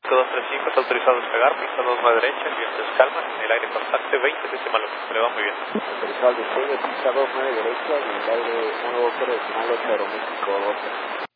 Pista 235, está autorizado a despegar, pista 29 derecha, el viento es calma, en el aire contacte 20 decimales, le va muy bien. Autorizado al despegue, pista 29 derecha, en el aire 1 decimal 8 Aeroméxico 12.